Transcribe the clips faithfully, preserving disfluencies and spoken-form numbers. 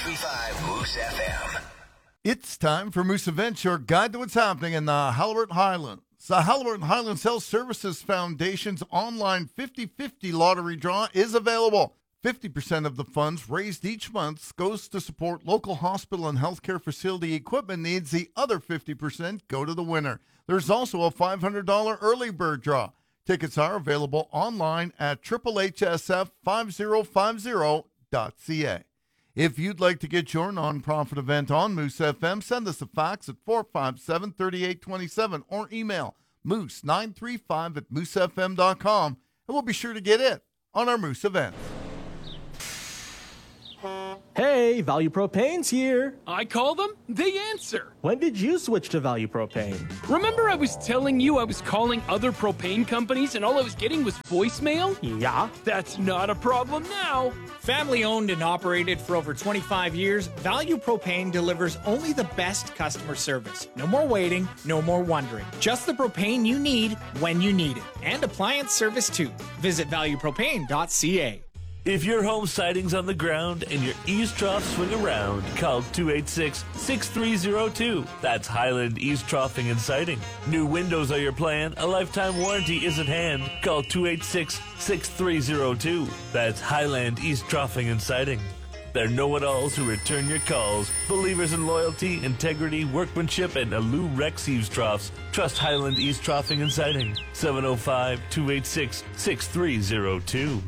three five Moose F M. It's time for Moose Events, your guide to what's happening in the Haliburton Highlands. The Haliburton Highlands Health Services Foundation's online fifty-fifty lottery draw is available. fifty percent of the funds raised each month goes to support local hospital and healthcare facility equipment needs. The other fifty percent go to the winner. There's also a five hundred dollars early bird draw. Tickets are available online at h h h s f five zero five zero dot c a. If you'd like to get your nonprofit event on Moose F M, send us a fax at four five seven, three eight two seven or email moose nine three five at moose f m dot com, and we'll be sure to get it on our Moose event. Hey, Value Propane's here. I call them, they answer. When did you switch to Value Propane? Remember I was telling you I was calling other propane companies and all I was getting was voicemail? Yeah. That's not a problem now. Family owned and operated for over twenty-five years, Value Propane delivers only the best customer service. No more waiting, no more wondering. Just the propane you need when you need it. And appliance service too. Visit value propane dot c a. If your home siding's on the ground and your eaves troughs swing around, call two eight six, six three zero two. That's Highland Eaves Troughing and Siding. New windows are your plan. A lifetime warranty is at hand. Call two eight six, six three zero two. That's Highland Eaves Troughing and Siding. They're know-it-alls who return your calls. Believers in loyalty, integrity, workmanship, and Alu Rex Eaves Troughs. Trust Highland Eaves Troughing and Siding. seven oh five, two eight six, six three zero two.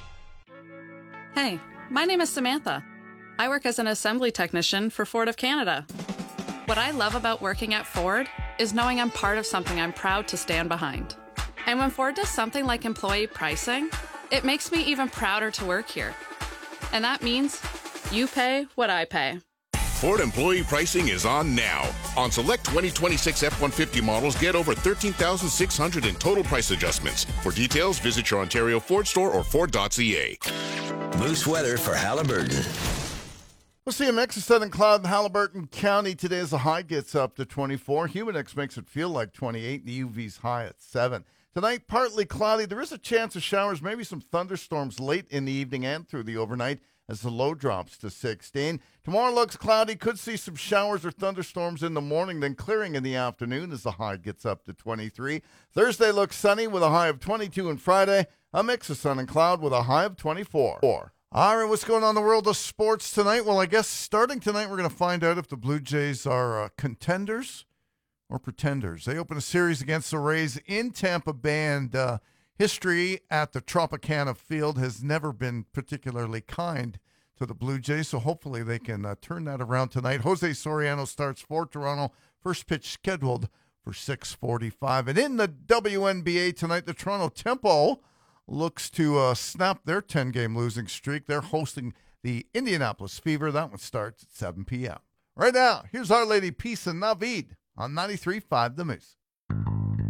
Hey, my name is Samantha. I work as an assembly technician for Ford of Canada. What I love about working at Ford is knowing I'm part of something I'm proud to stand behind. And when Ford does something like employee pricing, it makes me even prouder to work here. And that means you pay what I pay. Ford employee pricing is on now. On select twenty twenty-six F one fifty models, get over thirteen thousand six hundred in total price adjustments. For details, visit your Ontario Ford store or ford dot c a. Moose weather for Haliburton. We'll see a mix of southern cloud in Haliburton County today as the high gets up to twenty-four. Humidex makes it feel like twenty-eight, and the U V's high at seven. Tonight, partly cloudy. There is a chance of showers, maybe some thunderstorms late in the evening and through the overnight as the low drops to sixteen. Tomorrow looks cloudy. Could see some showers or thunderstorms in the morning, then clearing in the afternoon as the high gets up to twenty-three. Thursday looks sunny with a high of twenty-two, and Friday, a mix of sun and cloud with a high of twenty-four. All right, what's going on in the world of sports tonight? Well, I guess starting tonight, we're going to find out if the Blue Jays are uh, contenders or pretenders. They open a series against the Rays in Tampa Bay, and uh, history at the Tropicana Field has never been particularly kind to the Blue Jays, so hopefully they can uh, turn that around tonight. Jose Soriano starts for Toronto. First pitch scheduled for six forty-five. And in the W N B A tonight, the Toronto Tempo looks to uh, snap their ten-game losing streak. They're hosting the Indianapolis Fever. That one starts at seven p.m. Right now, here's Our Lady Peace and Navid on ninety-three point five The Moose.